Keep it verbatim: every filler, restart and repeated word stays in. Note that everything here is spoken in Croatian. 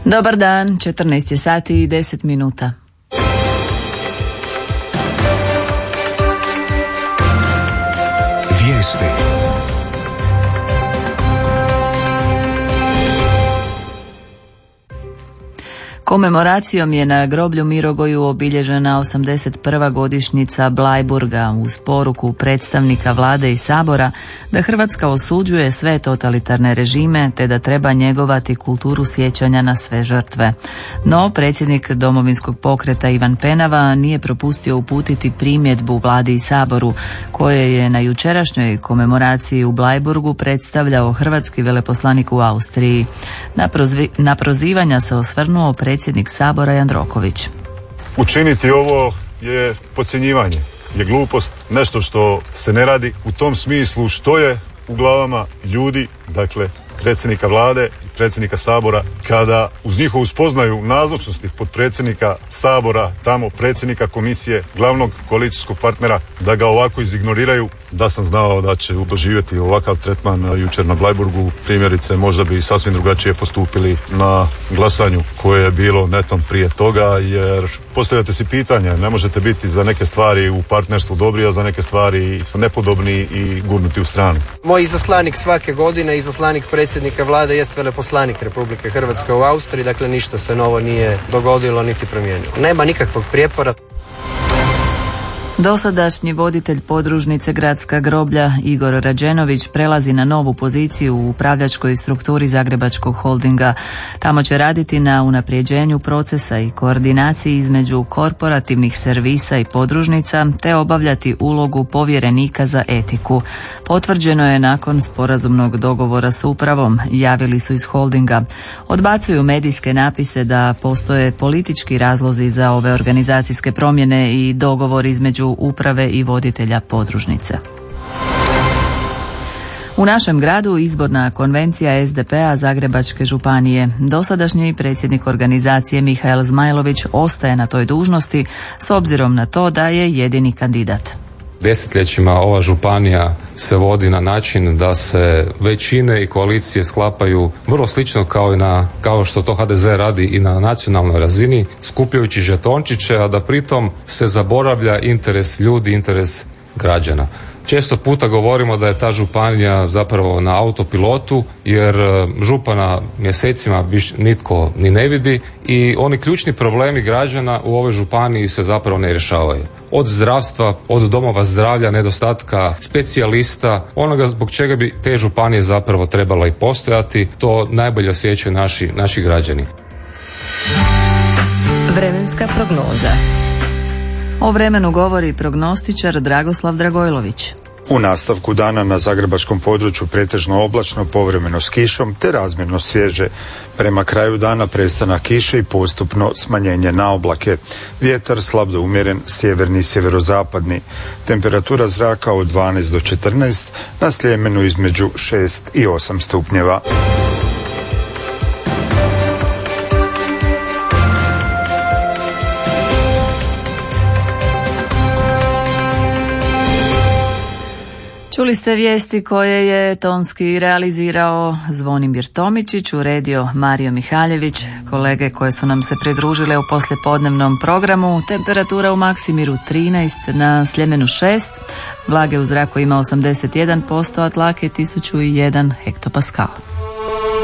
Dobar dan, četrnaest je sati i deset minuta. Vijesti. Komemoracijom je na groblju Mirogoju obilježena osamdeset prva godišnjica Bleiburga uz poruku predstavnika vlade i sabora da Hrvatska osuđuje sve totalitarne režime te da treba njegovati kulturu sjećanja na sve žrtve. No, predsjednik Domovinskog pokreta Ivan Penava nije propustio uputiti primjedbu vladi i saboru koje je na jučerašnjoj komemoraciji u Bleiburgu predstavljao hrvatski veleposlanik u Austriji. Na, prozvi, na prozivanja se osvrnuo predsjednik predsjednik sabora Jandroković. Učiniti ovo je podcjenjivanje, je glupost, nešto što se ne radi u tom smislu što je u glavama ljudi, dakle predsjednika vlade i predsjednika sabora, kada uz njihovu spoznaju nazočnosti potpredsjednika sabora, tamo predsjednika komisije, glavnog koalicijskog partnera, da ga ovako izignoriraju, da sam znao da će doživjeti ovakav tretman jučer na Bleiburgu, primjerice možda bi sasvim drugačije postupili na glasanju koje je bilo netom prije toga, jer postavljate si pitanje, ne možete biti za neke stvari u partnerstvu dobri, a za neke stvari nepodobni i gurnuti u stranu. Moj izaslanik svake godine, izaslanik predsjednika vlade jest veleposlanik Republike Hrvatske u Austriji, dakle ništa se novo nije dogodilo niti promijenilo. Nema nikakvog prijepora. Dosadašnji voditelj podružnice Gradska groblja Igor Rađenović prelazi na novu poziciju u upravljačkoj strukturi Zagrebačkog holdinga. Tamo će raditi na unapređenju procesa i koordinaciji između korporativnih servisa i podružnica te obavljati ulogu povjerenika za etiku. Potvrđeno je nakon sporazumnog dogovora s upravom, javili su iz holdinga. Odbacuju medijske napise da postoje politički razlozi za ove organizacijske promjene i dogovor između uprave i voditelja podružnice. U našem gradu izborna konvencija es de pe a Zagrebačke županije. Dosadašnji predsjednik organizacije Mihael Zmajlović ostaje na toj dužnosti s obzirom na to da je jedini kandidat. Desetljećima ova županija se vodi na način da se većine i koalicije sklapaju vrlo slično kao i na, kao što to ha de ze radi i na nacionalnoj razini, skupljajući žetončiće, a da pritom se zaboravlja interes ljudi, interes građana. Često puta govorimo da je ta županija zapravo na autopilotu, jer župana mjesecima nitko ni ne vidi i oni ključni problemi građana u ovoj županiji se zapravo ne rješavaju. Od zdravstva, od domova zdravlja, nedostatka specijalista, onoga zbog čega bi te županije zapravo trebala i postojati, to najbolje osjećaju naši, naši građani. Vremenska prognoza. O vremenu govori prognostičar Dragoslav Dragojlović. U nastavku dana na zagrebačkom području pretežno oblačno, povremeno s kišom te razmjerno svježe. Prema kraju dana prestanak kiše i postupno smanjenje na oblake. Vjetar slab do umjeren, sjeverni i sjeverozapadni. Temperatura zraka od dvanaest do četrnaest, na Sljemenu između šest i osam stupnjeva. Čuli ste vijesti koje je tonski realizirao Zvonimir Tomičić, uredio Mario Mihaljević. Kolege koje su nam se pridružile u poslijepodnevnom programu, temperatura u Maksimiru trinaest, na Sljemenu šest, vlage u zraku ima osamdeset jedan posto, a tlake tisuću jedan hektopaskal.